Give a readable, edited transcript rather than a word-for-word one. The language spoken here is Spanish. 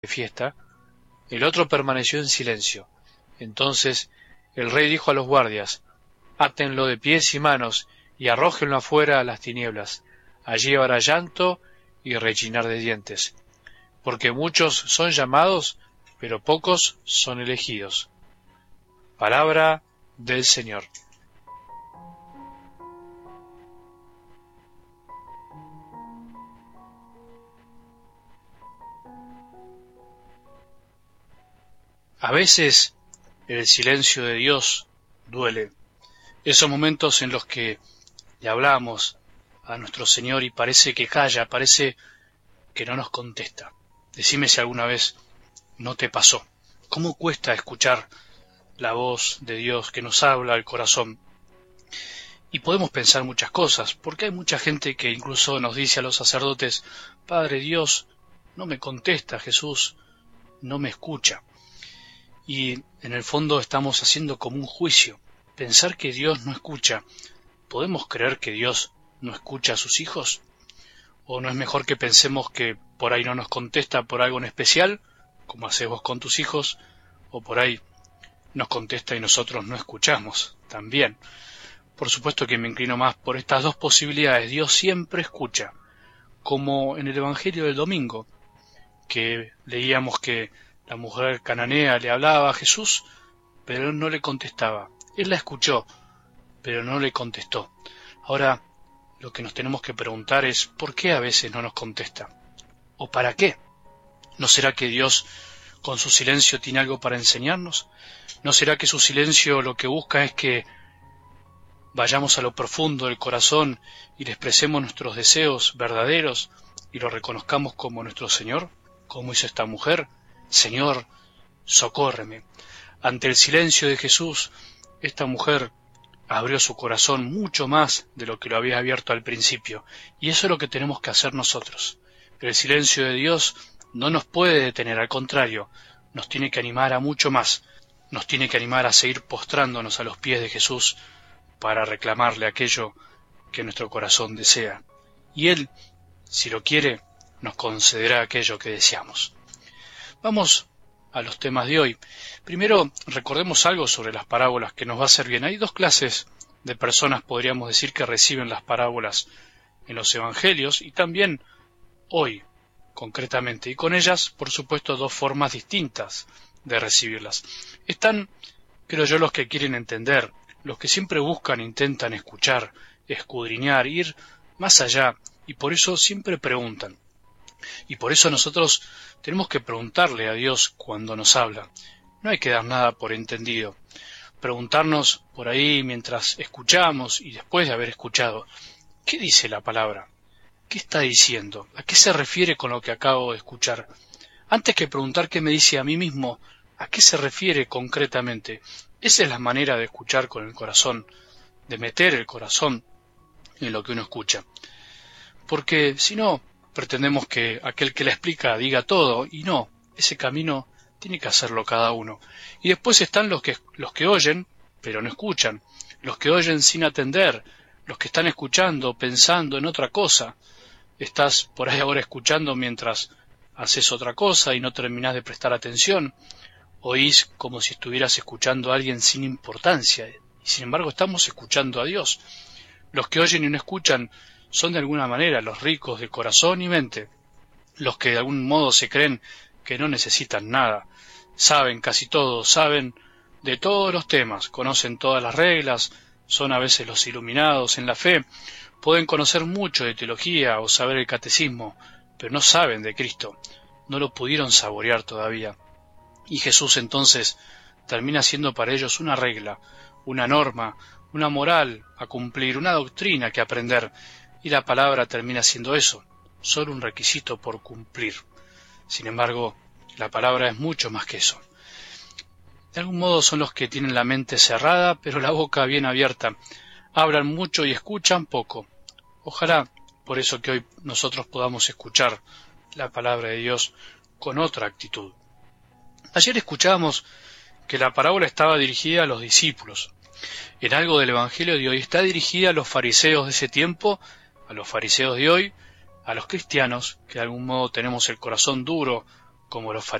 fiesta, el otro permaneció en silencio. Entonces el rey dijo a los guardias: átenlo de pies y manos y arrójenlo afuera a las tinieblas. Allí habrá llanto y rechinar de dientes, porque muchos son llamados, pero pocos son elegidos. Palabra del Señor. A veces el silencio de Dios duele. Esos momentos en los que le hablamos a nuestro Señor y parece que calla, parece que no nos contesta. Decime si alguna vez no te pasó. ¿Cómo cuesta escuchar la voz de Dios que nos habla al corazón? Y podemos pensar muchas cosas, porque hay mucha gente que incluso nos dice a los sacerdotes: Padre, Dios no me contesta, Jesús no me escucha. Y en el fondo estamos haciendo como un juicio. Pensar que Dios no escucha. ¿Podemos creer que Dios no escucha a sus hijos? ¿O no es mejor que pensemos que por ahí no nos contesta por algo en especial, como haces vos con tus hijos, o por ahí nos contesta y nosotros no escuchamos también? Por supuesto que me inclino más por estas dos posibilidades. Dios siempre escucha, como en el Evangelio del domingo, que leíamos que la mujer cananea le hablaba a Jesús, pero él no le contestaba. Él la escuchó, pero no le contestó. Ahora, lo que nos tenemos que preguntar es: ¿por qué a veces no nos contesta? ¿O para qué? ¿No será que Dios con su silencio tiene algo para enseñarnos? ¿No será que su silencio lo que busca es que vayamos a lo profundo del corazón y le expresemos nuestros deseos verdaderos y lo reconozcamos como nuestro Señor, como hizo esta mujer? Señor, socórreme. Ante el silencio de Jesús, esta mujer abrió su corazón mucho más de lo que lo había abierto al principio, y eso es lo que tenemos que hacer nosotros. El silencio de Dios no nos puede detener, al contrario, nos tiene que animar a mucho más, nos tiene que animar a seguir postrándonos a los pies de Jesús para reclamarle aquello que nuestro corazón desea. Y Él, si lo quiere, nos concederá aquello que deseamos. Vamos a los temas de hoy. Primero, recordemos algo sobre las parábolas que nos va a hacer bien. Hay dos clases de personas, podríamos decir, que reciben las parábolas en los evangelios y también hoy, concretamente. Y con ellas, por supuesto, dos formas distintas de recibirlas. Están, creo yo, los que quieren entender, los que siempre buscan, intentan escuchar, escudriñar, ir más allá, y por eso siempre preguntan. Y por eso nosotros tenemos que preguntarle a Dios cuando nos habla. No hay que dar nada por entendido. Preguntarnos por ahí mientras escuchamos y después de haber escuchado: ¿qué dice la palabra? ¿Qué está diciendo? ¿A qué se refiere con lo que acabo de escuchar? Antes que preguntar qué me dice a mí mismo, ¿a qué se refiere concretamente? Esa es la manera de escuchar con el corazón, de meter el corazón en lo que uno escucha. Porque si no, pretendemos que aquel que la explica diga todo, y no, ese camino tiene que hacerlo cada uno. Y después están los que oyen, pero no escuchan, los que oyen sin atender, los que están escuchando, pensando en otra cosa. Estás por ahí ahora escuchando mientras haces otra cosa y no terminás de prestar atención. Oís como si estuvieras escuchando a alguien sin importancia, y sin embargo estamos escuchando a Dios. Los que oyen y no escuchan son de alguna manera los ricos de corazón y mente, los que de algún modo se creen que no necesitan nada, saben casi todo, saben de todos los temas, conocen todas las reglas, son a veces los iluminados en la fe, pueden conocer mucho de teología o saber el catecismo, pero no saben de Cristo, no lo pudieron saborear todavía. Y Jesús entonces termina siendo para ellos una regla, una norma, una moral a cumplir, una doctrina que aprender, y la palabra termina siendo eso, solo un requisito por cumplir. Sin embargo, la palabra es mucho más que eso. De algún modo son los que tienen la mente cerrada, pero la boca bien abierta. Hablan mucho y escuchan poco. Ojalá, por eso, que hoy nosotros podamos escuchar la palabra de Dios con otra actitud. Ayer escuchábamos que la parábola estaba dirigida a los discípulos. En algo del Evangelio de hoy está dirigida a los fariseos de ese tiempo, a los fariseos de hoy, a los cristianos, que de algún modo tenemos el corazón duro como los